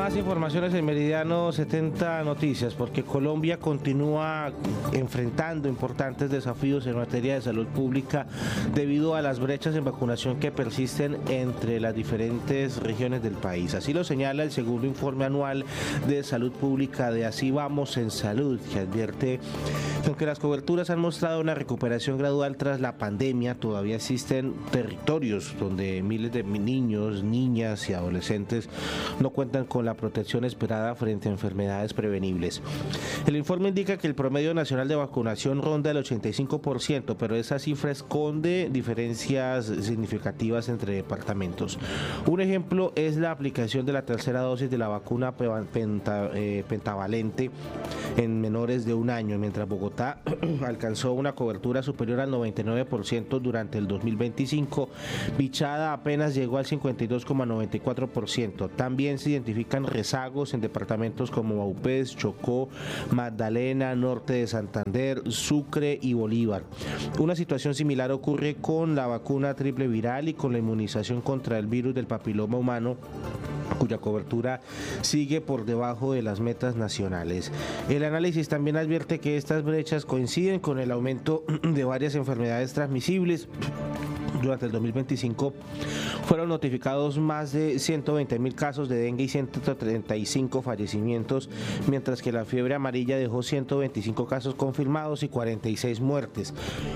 Más informaciones en Meridiano 70 Noticias, porque Colombia continúa enfrentando importantes desafíos en materia de salud pública debido a las brechas en vacunación que persisten entre las diferentes regiones del país. Así lo señala el segundo informe anual de salud pública de Así Vamos en Salud, que advierte que aunque las coberturas han mostrado una recuperación gradual tras la pandemia, todavía existen territorios donde miles de niños, niñas y adolescentes no cuentan con la protección esperada frente a enfermedades prevenibles. El informe indica que el promedio nacional de vacunación ronda el 85%, pero esa cifra esconde diferencias significativas entre departamentos. Un ejemplo es la aplicación de la tercera dosis de la vacuna pentavalente en menores de un año, mientras Bogotá alcanzó una cobertura superior al 99% durante el 2025, Bichada apenas llegó al 52,94%. También se identifican rezagos en departamentos como Vaupés, Chocó, Magdalena, Norte de Santander, Sucre y Bolívar. Una situación similar ocurre con la vacuna triple viral y con la inmunización contra el virus del papiloma humano, cuya cobertura sigue por debajo de las metas nacionales. El análisis también advierte que estas brechas coinciden con el aumento de varias enfermedades transmisibles. Durante el 2025 fueron notificados más de 120.000 casos de dengue y 135 fallecimientos, mientras que la fiebre amarilla dejó 125 casos confirmados y 46 muertes.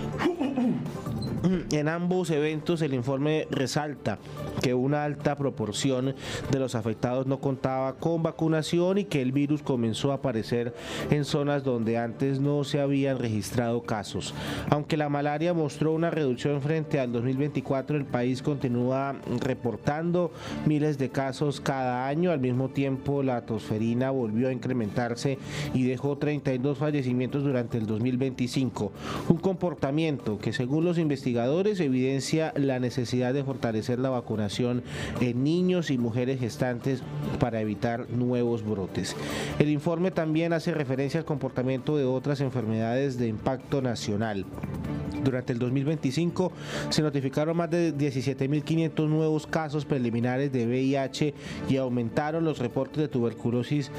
En ambos eventos el informe resalta que una alta proporción de los afectados no contaba con vacunación y que el virus comenzó a aparecer en zonas donde antes no se habían registrado casos. Aunque la malaria mostró una reducción frente al 2024, el país continúa reportando miles de casos cada año. Al mismo tiempo, la tosferina volvió a incrementarse y dejó 32 fallecimientos durante el 2025. Un comportamiento que, según los investigadores, evidencia la necesidad de fortalecer la vacunación en niños y mujeres gestantes para evitar nuevos brotes. El informe también hace referencia al comportamiento de otras enfermedades de impacto nacional. Durante el 2025 se notificaron más de 17.500 nuevos casos preliminares de VIH y aumentaron los reportes de tuberculosis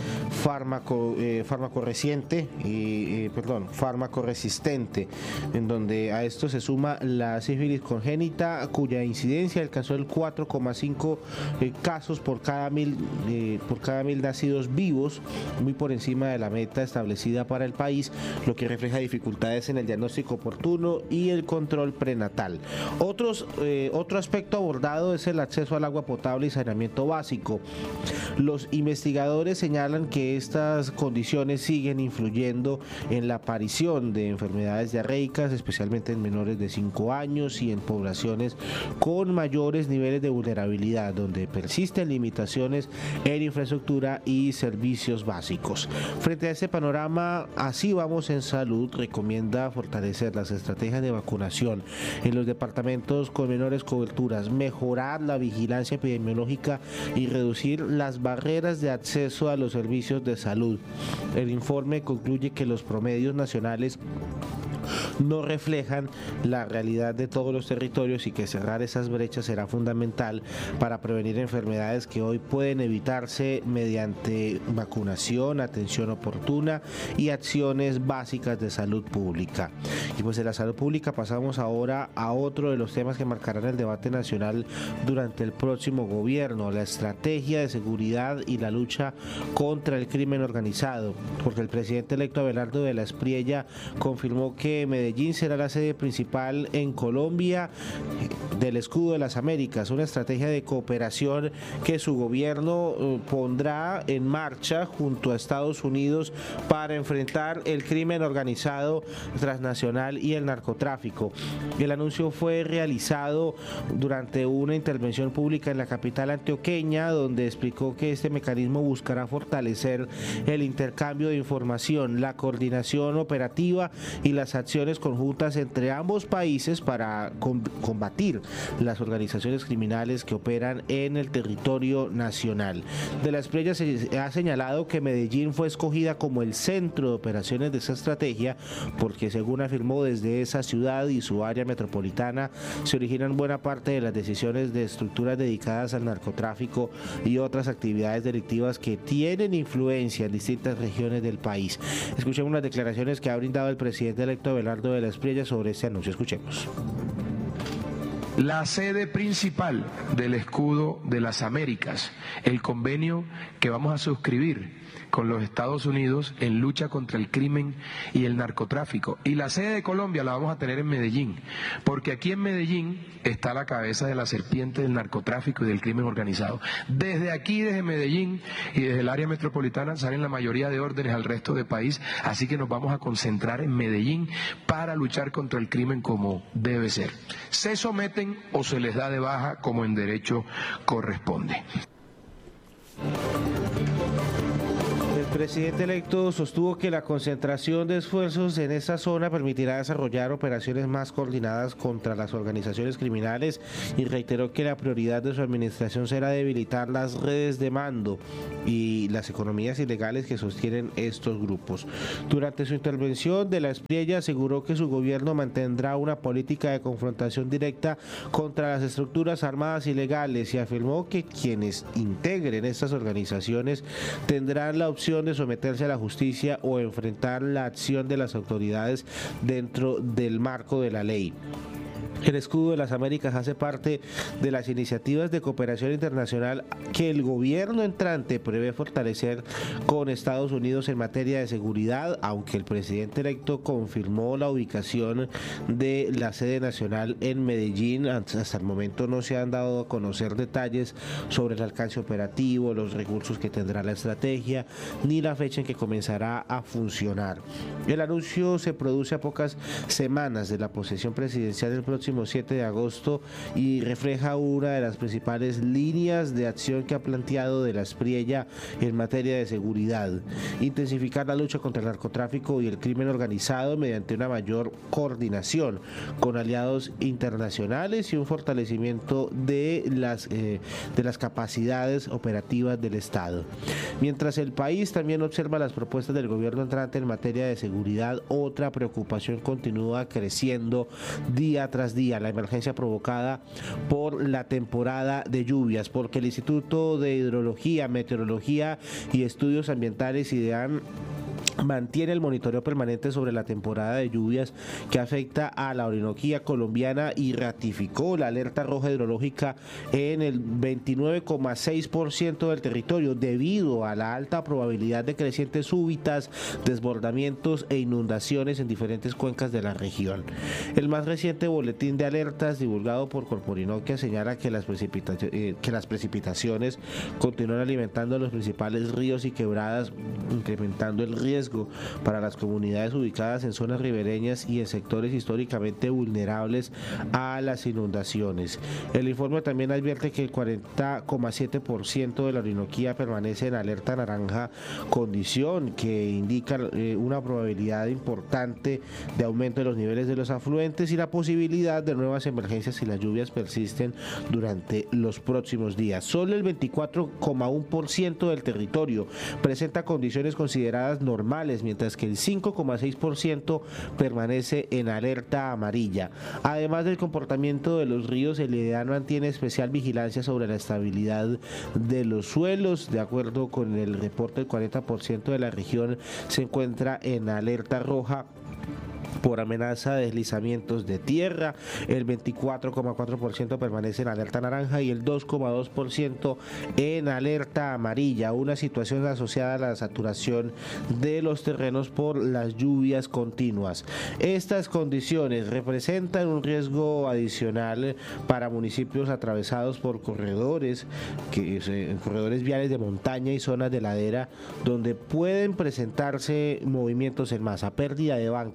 fármaco-resistente, en donde a esto se suma la sífilis congénita, cuya incidencia alcanzó el 4,5 casos por cada mil nacidos vivos, muy por encima de la meta establecida para el país, lo que refleja dificultades en el diagnóstico oportuno y el control prenatal. Otro aspecto abordado es el acceso al agua potable y saneamiento básico. Los investigadores señalan que estas condiciones siguen influyendo en la aparición de enfermedades diarreicas, especialmente en menores de 5 años y en poblaciones con mayores niveles de vulnerabilidad, donde persisten limitaciones en infraestructura y servicios básicos. Frente a este panorama, Así Vamos en Salud recomienda fortalecer las estrategias de vacunación en los departamentos con menores coberturas, mejorar la vigilancia epidemiológica y reducir las barreras de acceso a los servicios de salud. El informe concluye que los promedios nacionales no reflejan la realidad de todos los territorios y que cerrar esas brechas será fundamental para prevenir enfermedades que hoy pueden evitarse mediante vacunación, atención oportuna y acciones básicas de salud pública. Y pues de la salud pública pasamos ahora a otro de los temas que marcarán el debate nacional durante el próximo gobierno, la estrategia de seguridad y la lucha contra el crimen organizado, porque el presidente electo Abelardo de la Espriella confirmó que Medellín será la sede principal en Colombia del Escudo de las Américas, una estrategia de cooperación que su gobierno pondrá en marcha junto a Estados Unidos para enfrentar el crimen organizado transnacional y el narcotráfico. El anuncio fue realizado durante una intervención pública en la capital antioqueña, donde explicó que este mecanismo buscará fortalecer el intercambio de información, la coordinación operativa y las acciones conjuntas entre ambos países para combatir las organizaciones criminales que operan en el territorio nacional. De la Espriella se ha señalado que Medellín fue escogida como el centro de operaciones de esa estrategia porque, según afirmó, desde esa ciudad y su área metropolitana se originan buena parte de las decisiones de estructuras dedicadas al narcotráfico y otras actividades delictivas que tienen influencia en distintas regiones del país. Escuchemos las declaraciones que ha brindado el presidente electo Abelardo de la Espriella sobre este anuncio. Escuchemos. La sede principal del Escudo de las Américas, el convenio que vamos a suscribir con los Estados Unidos en lucha contra el crimen y el narcotráfico. Y la sede de Colombia la vamos a tener en Medellín, porque aquí en Medellín está la cabeza de la serpiente del narcotráfico y del crimen organizado. Desde aquí, desde Medellín y desde el área metropolitana salen la mayoría de órdenes al resto del país, así que nos vamos a concentrar en Medellín para luchar contra el crimen como debe ser. Se someten o se les da de baja como en derecho corresponde. El presidente electo sostuvo que la concentración de esfuerzos en esta zona permitirá desarrollar operaciones más coordinadas contra las organizaciones criminales y reiteró que la prioridad de su administración será debilitar las redes de mando y las economías ilegales que sostienen estos grupos. Durante su intervención, de la Espriella aseguró que su gobierno mantendrá una política de confrontación directa contra las estructuras armadas ilegales y afirmó que quienes integren estas organizaciones tendrán la opción de someterse a la justicia o enfrentar la acción de las autoridades dentro del marco de la ley. El Escudo de las Américas hace parte de las iniciativas de cooperación internacional que el gobierno entrante prevé fortalecer con Estados Unidos en materia de seguridad, aunque el presidente electo confirmó la ubicación de la sede nacional en Medellín. Hasta el momento no se han dado a conocer detalles sobre el alcance operativo, los recursos que tendrá la estrategia, ni la fecha en que comenzará a funcionar. El anuncio se produce a pocas semanas de la posesión presidencial del próximo 7 de agosto y refleja una de las principales líneas de acción que ha planteado de la Espriella en materia de seguridad: intensificar la lucha contra el narcotráfico y el crimen organizado mediante una mayor coordinación con aliados internacionales y un fortalecimiento de las capacidades operativas del Estado. Mientras el país también observa las propuestas del gobierno entrante en materia de seguridad, otra preocupación continúa creciendo día tras día: la emergencia provocada por la temporada de lluvias, porque el Instituto de Hidrología, Meteorología y Estudios Ambientales, IDEAM, mantiene el monitoreo permanente sobre la temporada de lluvias que afecta a la Orinoquía colombiana y ratificó la alerta roja hidrológica en el 29,6% del territorio debido a la alta probabilidad de crecientes súbitas, desbordamientos e inundaciones en diferentes cuencas de la región. El más reciente boletín de alertas divulgado por Corporinoquia señala que las precipitaciones continúan alimentando los principales ríos y quebradas, incrementando el riesgo para las comunidades ubicadas en zonas ribereñas y en sectores históricamente vulnerables a las inundaciones. El informe también advierte que el 40,7% de la Orinoquía permanece en alerta naranja, condición que indica una probabilidad importante de aumento de los niveles de los afluentes y la posibilidad de nuevas emergencias si las lluvias persisten durante los próximos días. Solo el 24,1% del territorio presenta condiciones consideradas normales, mientras que el 5,6% permanece en alerta amarilla. Además del comportamiento de los ríos, el IDEAM mantiene especial vigilancia sobre la estabilidad de los suelos. De acuerdo con el reporte, el 40% de la región se encuentra en alerta roja por amenaza de deslizamientos de tierra, el 24,4% permanece en alerta naranja y el 2,2% en alerta amarilla, una situación asociada a la saturación de los terrenos por las lluvias continuas. Estas condiciones representan un riesgo adicional para municipios atravesados por corredores viales de montaña y zonas de ladera, donde pueden presentarse movimientos en masa, pérdida de banca,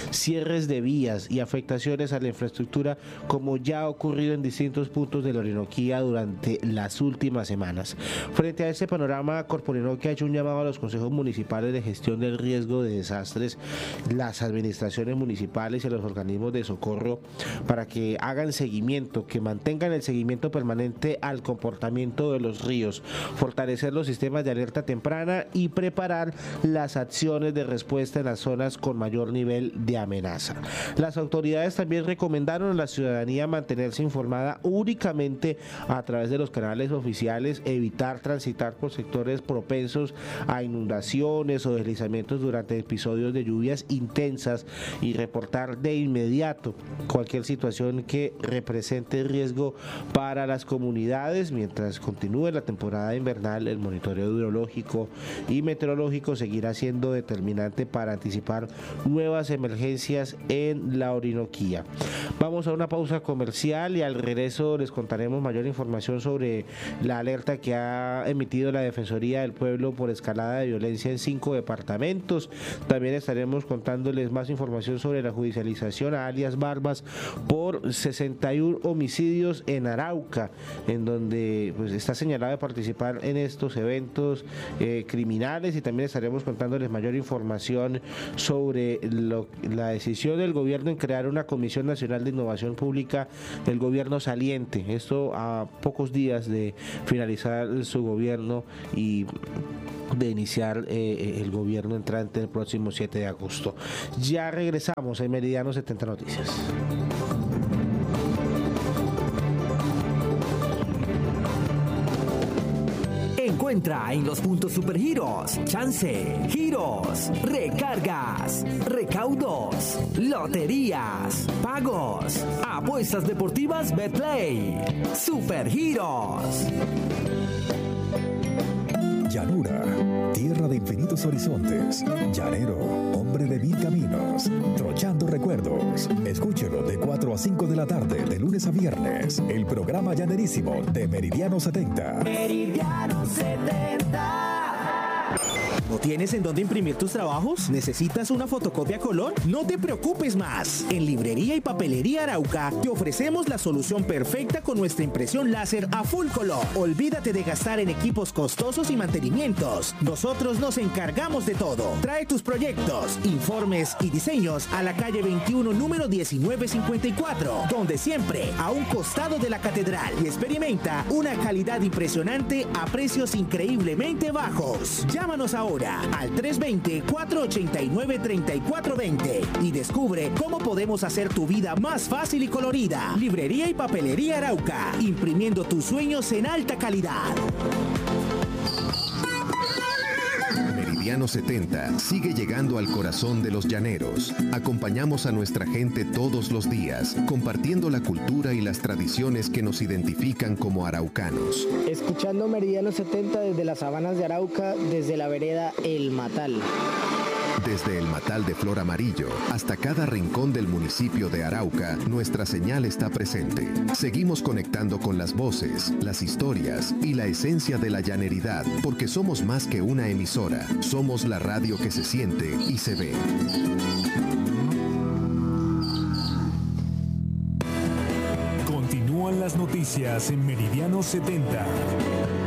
cierres de vías y afectaciones a la infraestructura, como ya ha ocurrido en distintos puntos de la Orinoquía durante las últimas semanas. Frente a este panorama, Corporinoquia ha hecho un llamado a los consejos municipales de gestión del riesgo de desastres, las administraciones municipales y a los organismos de socorro para que hagan seguimiento, que mantengan el seguimiento permanente al comportamiento de los ríos, fortalecer los sistemas de alerta temprana y preparar las acciones de respuesta en las zonas con mayor nivel de amenaza. Las autoridades también recomendaron a la ciudadanía mantenerse informada únicamente a través de los canales oficiales, evitar transitar por sectores propensos a inundaciones o deslizamientos durante episodios de lluvias intensas y reportar de inmediato cualquier situación que represente riesgo para las comunidades. Mientras continúe la temporada invernal, el monitoreo hidrológico y meteorológico seguirá siendo determinante para anticipar nuevas emergencias en la Orinoquía. Vamos a una pausa comercial y al regreso les contaremos mayor información sobre la alerta que ha emitido la Defensoría del Pueblo por escalada de violencia en 5 departamentos. También estaremos contándoles más información sobre la judicialización a alias Barbas por 61 homicidios en Arauca, en donde pues está señalado de participar en estos eventos criminales, y también estaremos contándoles mayor información sobre la decisión del gobierno en crear una Comisión Nacional de Innovación Pública del gobierno saliente. Esto a pocos días de finalizar su gobierno y de iniciar el gobierno entrante el próximo 7 de agosto. Ya regresamos en Meridiano 70 Noticias. Encuentra en los puntos Supergiros chance, giros, recargas, recaudos, loterías, pagos, apuestas deportivas Betplay. Supergiros. Llanura, tierra de infinitos horizontes. Llanero, hombre de 1000 caminos. Trochando recuerdos. Escúchelo de 4 a 5 de la tarde, de lunes a viernes. El programa llanerísimo de Meridiano 70. Meridiano 70. ¿No tienes en dónde imprimir tus trabajos? ¿Necesitas una fotocopia a color? No te preocupes más. En Librería y Papelería Arauca te ofrecemos la solución perfecta con nuestra impresión láser a full color. Olvídate de gastar en equipos costosos y mantenimientos. Nosotros nos encargamos de todo. Trae tus proyectos, informes y diseños a la calle 21, número 1954, donde siempre a un costado de la catedral, y experimenta una calidad impresionante a precios increíblemente bajos. Llámanos ahora al 320-489-3420 y descubre cómo podemos hacer tu vida más fácil y colorida. Librería y Papelería Arauca, imprimiendo tus sueños en alta calidad. Meridiano 70 sigue llegando al corazón de los llaneros. Acompañamos a nuestra gente todos los días, compartiendo la cultura y las tradiciones que nos identifican como araucanos. Escuchando Meridiano 70 desde las sabanas de Arauca, desde la vereda El Matal. Desde el Matal de Flor Amarillo hasta cada rincón del municipio de Arauca, nuestra señal está presente. Seguimos conectando con las voces, las historias y la esencia de la llaneridad, porque somos más que una emisora. Somos la radio que se siente y se ve. Continúan las noticias en Meridiano 70.